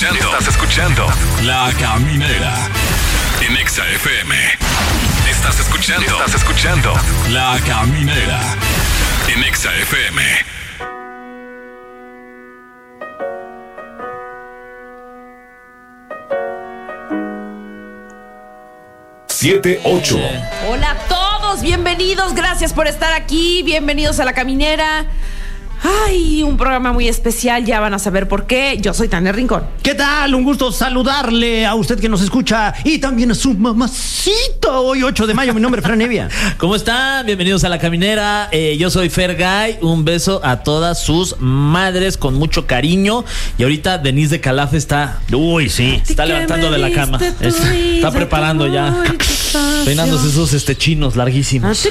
escuchando La Caminera en Exa FM. Estás escuchando La Caminera en Exa FM. 7-8. Hola a todos, bienvenidos, gracias por estar aquí, bienvenidos a La Caminera. Ay, un programa muy especial, ya van a saber por qué. Yo soy Tania Rincón. ¿Qué tal? Un gusto saludarle a usted que nos escucha y también a su mamacita. Hoy 8 de mayo, mi nombre es Fran Evia. ¿Cómo están? Bienvenidos a La Caminera. Yo soy Fergay. Un beso a todas sus madres con mucho cariño. Y ahorita Denise de Calaf está... Uy, sí. Está levantando de la cama. Está preparando ya. Peinándose esos chinos larguísimos.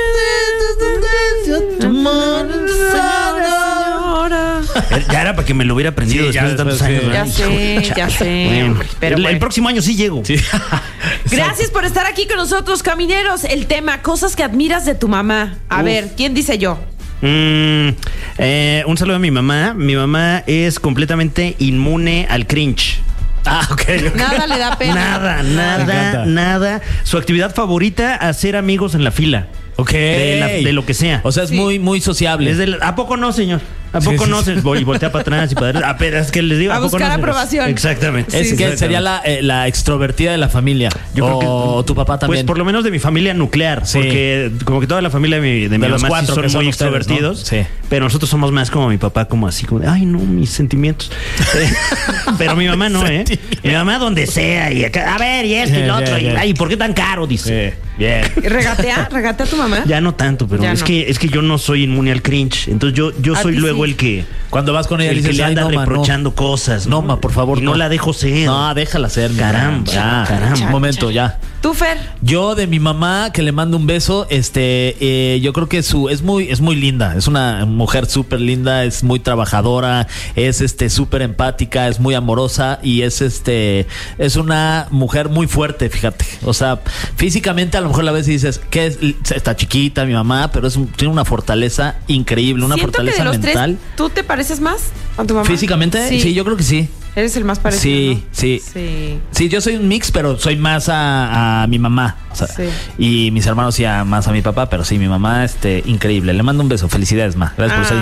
Ya era para que me lo hubiera aprendido después de tantos años. Ya sé. Bueno, pero el próximo año sí llego. Sí. Gracias por estar aquí con nosotros, camineros. El tema, cosas que admiras de tu mamá. A ver, ¿quién dice yo? Un saludo a mi mamá. Mi mamá es completamente inmune al cringe. Okay. Nada le da pena. Nada. Su actividad favorita, hacer amigos en la fila. Ok. De lo que sea. O sea, es muy sociable. ¿A poco no, señor? ¿A poco no? Y voltea para atrás y para adelante. Pero es que les digo, a buscar aprobación. Exactamente. Es que sería la extrovertida de la familia. Yo creo que tu papá también. Pues por lo menos de mi familia nuclear. Sí. Porque como que toda la familia de mi los mamá cuatro sí son muy ustedes, extrovertidos. ¿no? Sí. Pero nosotros somos más como mi papá, como así, como de, ay, no, mis sentimientos. Pero mi mamá no, ¿eh? Mi mamá donde sea. Y acá, a ver, y esto y lo otro. Y, ay, ¿por qué tan caro? Dice. Bien. ¿Regatea a tu mamá? Ya no tanto, pero es que yo no soy inmune al cringe. Entonces yo soy luego el que... Cuando vas con ella el dices, que le anda reprochando cosas. No, ma, por favor. Y no la dejo ser. No, déjala ser. Caramba. Un momento, ya. ¿Tú, Fer? Yo de mi mamá, que le mando un beso, yo creo que es muy linda. Es una mujer súper linda, es muy trabajadora, es súper empática, es muy amorosa y es una mujer muy fuerte, fíjate. O sea, físicamente a lo mejor la ves y dices que está chiquita mi mamá, pero tiene una fortaleza increíble, una Siento fortaleza que de los mental. Tres, ¿tú te pareces más a tu mamá? ¿Físicamente? Sí, yo creo que sí. Eres el más parecido, sí, ¿no? Sí, yo soy un mix, pero soy más a mi mamá. O sea, y mis hermanos sí más a mi papá, pero sí, mi mamá, increíble. Le mando un beso. Felicidades, ma. Gracias por ser mi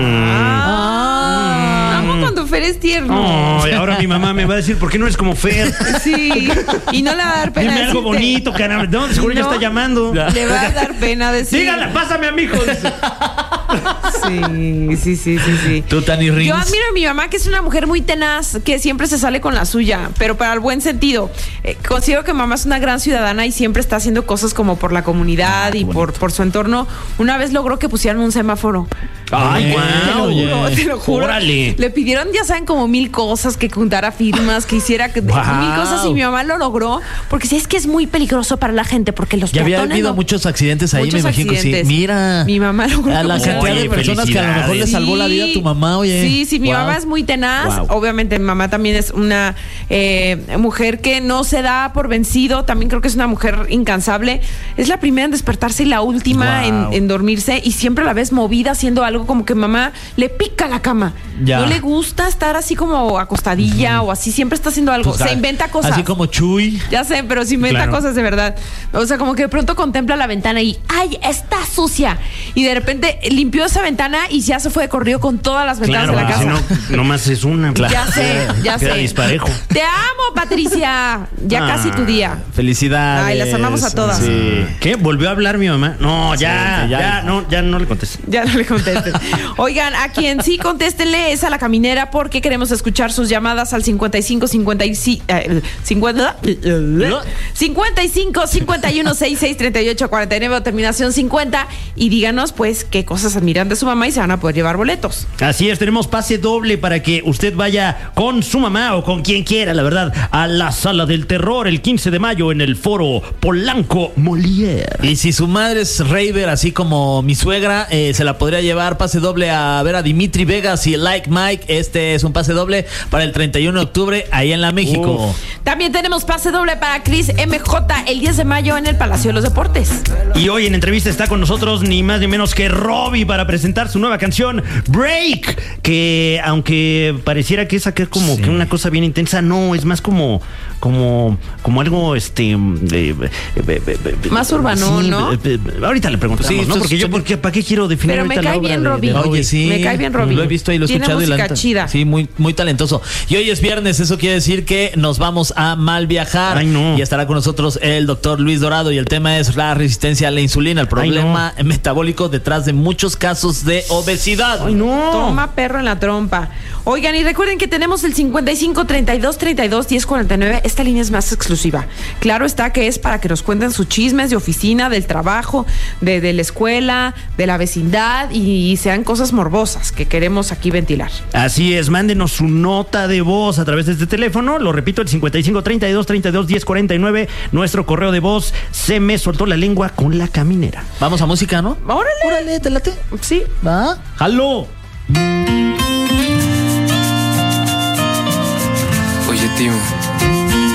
mamá. Amo cuando Fer es tierno. Y ahora mi mamá me va a decir, ¿por qué no eres como Fer? Sí, y no le va a dar pena. Dime algo bonito, caramba. No, seguro ya está llamando. Le va a dar pena decir. Dígala, pásame a mi hijo. Sí. Tú, Tani Rings. Yo admiro a mi mamá, que es una mujer muy tenaz, que siempre se sale con la suya, pero para el buen sentido. Considero que mamá es una gran ciudadana y siempre está haciendo cosas como por la comunidad y por su entorno. Una vez logró que pusieran un semáforo. Ay, wow. Te lo juro. Órale. Le pidieron, ya saben, como 1000 cosas, que juntara firmas, que hiciera 1000 cosas, y mi mamá lo logró, porque sí, es que es muy peligroso para la gente, porque los ya había habido muchos accidentes ahí, me imagino que sí. Mira, mi mamá logró a la cantidad de personas que a lo mejor le salvó la vida a tu mamá, oye. Sí, mi mamá es muy tenaz. Obviamente mi mamá también es una mujer que no se da por vencido. También creo que es una mujer incansable. Es la primera en despertarse y la última en dormirse, y siempre la ves movida haciendo algo, como que mamá le pica la cama. No le gusta estar así como acostadilla o así, siempre está haciendo algo. Se inventa cosas. Así como Chuy. Ya sé, pero se inventa cosas de verdad. O sea, como que de pronto contempla la ventana y ¡ay, está sucia! Y de repente limpió esa ventana y ya se fue de corrido con todas las ventanas de la casa. Si no, nomás es una. Ya sé. Queda disparejo. Te amo, Patricia. Ya casi tu día. Felicidades. Ay, las amamos a todas. Sí. ¿Qué? ¿Volvió a hablar mi mamá? No, ya no le contestes. Ya no le contesten. Oigan, a quien sí contéstenle es a La Caminera, porque queremos escuchar sus llamadas al 55 51 66 38 49 o terminación 50, y díganos pues qué cosas admiran de su mamá y se van a poder llevar boletos. Así es, tenemos pase doble para que usted vaya con su mamá o con quien quiera, la verdad, a la Sala del Terror el 15 de mayo en el Foro Polanco Molière. Y si su madre es raver, así como mi suegra, se la podría llevar pase doble a ver a Dimitri Vegas y Like Mike. Este es un pase doble para el 31 de octubre ahí en la México. También tenemos pase doble para Chris MJ el 10 de mayo en el Palacio de los Deportes. Y hoy en entrevista está con nosotros ni más ni menos que Robbie para presentar presentar su nueva canción, Break, que aunque pareciera que es acá como que una cosa bien intensa, no, es más como algo, más urbano, sí, ¿no? Ahorita le preguntamos, ¿no? Porque ¿para qué quiero definir pero ahorita me cae la obra bien Robbie. Oye, sí. Me cae bien Robbie. Lo he visto y lo he escuchado. Tiene música chida. Sí, muy, muy talentoso. Y hoy es viernes, eso quiere decir que nos vamos a mal viajar. Ay, no. Y estará con nosotros el doctor Luis Dorado y el tema es la resistencia a la insulina, el problema metabólico detrás de muchos casos de obesidad. Ay, no. Toma perro en la trompa. Oigan, y recuerden que tenemos el 55 32 32 10 49. Esta línea es más exclusiva. Claro está que es para que nos cuenten sus chismes de oficina, del trabajo, de la escuela, de la vecindad y sean cosas morbosas que queremos aquí ventilar. Así es, mándenos su nota de voz a través de este teléfono. Lo repito, el 55 32 32 10 49. Nuestro correo de voz, se me soltó la lengua con la caminera. Vamos a música, ¿no? Órale, ¿te late? Sí. ¿Va? ¡Halo! Oye, Timo.